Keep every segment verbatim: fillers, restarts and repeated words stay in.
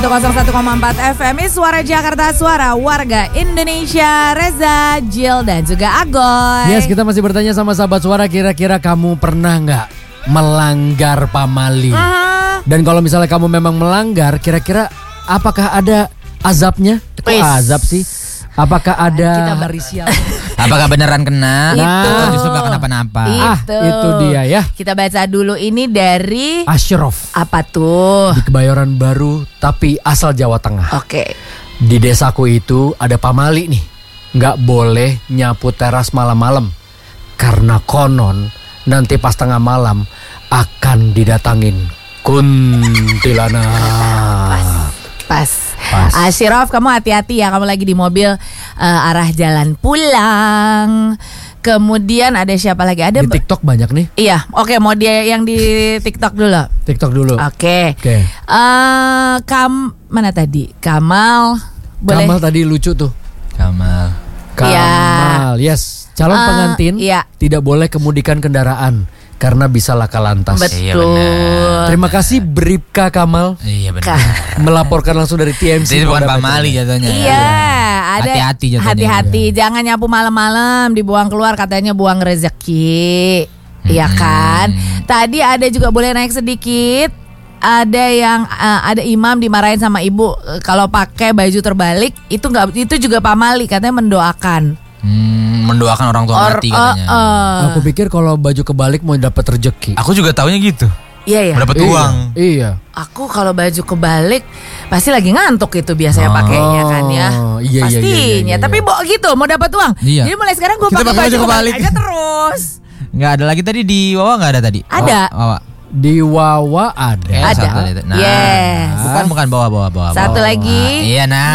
nol satu koma empat F M, Suara Jakarta, suara warga Indonesia. Reza, Jill, dan juga Agoy. Yes, kita masih bertanya sama sahabat suara, kira-kira kamu pernah nggak melanggar pamali? Uh-huh. Dan kalau misalnya kamu memang melanggar, kira-kira apakah ada azabnya? Kok Wis. azab sih? Apakah ada Kita hari sial? Apakah beneran kena? Itu. Atau justru gak kenapa-napa? Itu. Ah, itu dia ya. Kita baca dulu ini dari Ashraf apa tuh? di Kebayoran Baru, tapi asal Jawa Tengah. Oke. Di desaku itu ada pamali nih, nggak boleh nyapu teras malam-malam karena konon nanti pas tengah malam akan didatangin kuntilanak. Pas. Pas. Ashraf, kamu hati-hati ya, kamu lagi di mobil uh, arah jalan pulang. Kemudian ada siapa lagi? Ada Di TikTok banyak nih. Iya, oke, mau dia yang di TikTok dulu. TikTok dulu. Oke. Oke. Eh, Kam mana tadi? Kamal. Boleh. Kamal tadi lucu tuh. Kamal. Kamal, yes. Calon Eh, pengantin iya. tidak boleh kemudikan kendaraan karena bisa laka lantas. Iya, Betul. benar. Terima kasih Bribka Kamal Iya benar. melaporkan langsung dari T M C. Jadi bukan Polda pamali Metro. jatuhnya. Iya, ada Hati-hati jatuhnya. hati-hati, jangan nyapu malam-malam, dibuang keluar, katanya buang rezeki. Iya Hmm. kan? Tadi ada juga boleh naik sedikit. Ada yang uh, ada imam dimarahin sama ibu uh, kalau pakai baju terbalik, itu enggak, itu juga pamali, katanya mendoakan. Hmm, mendoakan orang tua Or- mati uh, katanya. uh. Aku pikir kalau baju kebalik mau dapat rezeki. Aku juga taunya gitu. Iya ya. Dapat Iya, uang. Iya. Aku kalau baju kebalik pasti lagi ngantuk itu biasanya Oh. pakainya kan ya. Iya, iya, Pastinya. iya, iya, iya. Tapi bo gitu mau dapat uang. Iya. Jadi mulai sekarang gue Kita pakai pakai baju baju kebalik kebalik. aja terus. Nggak ada lagi tadi di Wawa, nggak ada tadi? Ada. Wawa. Di Wawa ada. Eh, Ada. satu tadi. Nah, Yes. bukan bukan bawa bawa bawa. Satu bawa. lagi. Iya nah.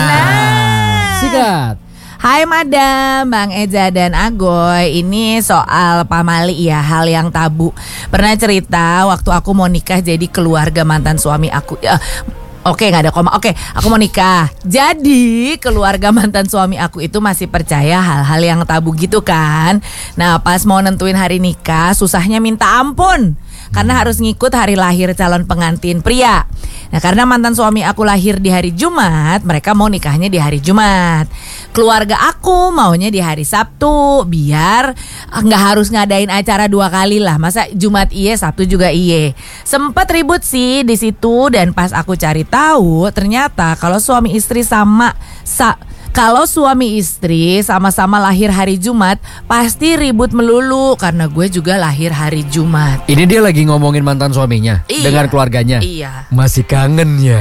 Nah. Sikat. Hai Madam, Bang Eza dan Agoy. Ini soal pamali ya, hal yang tabu. Pernah cerita waktu aku mau nikah jadi keluarga mantan suami aku. Eh, Oke, nggak ada koma. Oke, aku mau nikah. Jadi keluarga mantan suami aku itu masih percaya hal-hal yang tabu gitu kan. Nah, pas mau nentuin hari nikah, susahnya minta ampun. Karena harus ngikut hari lahir calon pengantin pria. Nah, karena mantan suami aku lahir di hari Jumat, mereka mau nikahnya di hari Jumat. Keluarga aku maunya di hari Sabtu, biar nggak harus ngadain acara dua kali lah. Masa Jumat iye, Sabtu juga iye. Sempet ribut sih di situ, dan pas aku cari tahu, ternyata kalau suami istri sama sa Kalau suami istri sama-sama lahir hari Jumat, pasti ribut melulu karena gue juga lahir hari Jumat. Ini dia lagi ngomongin mantan suaminya Iya. dengan keluarganya. Iya. Masih kangen ya.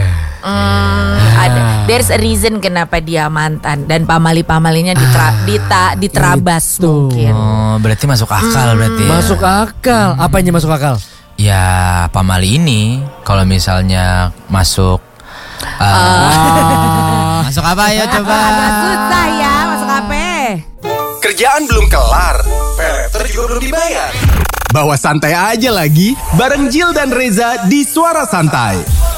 Hmm, ada. There's a reason kenapa dia mantan, dan pamali-pamalinya ditra, dita, diterabas itu. mungkin. Oh, berarti masuk akal berarti. ya. Masuk akal. Apanya masuk akal? Ya, pamali ini kalau misalnya masuk uh, Ah. masuk apa ya coba? Agak susah ya, masuk apa? Kerjaan belum kelar, peleter juga belum dibayar. Bawa santai aja lagi, bareng Jill dan Reza di Suara Santai.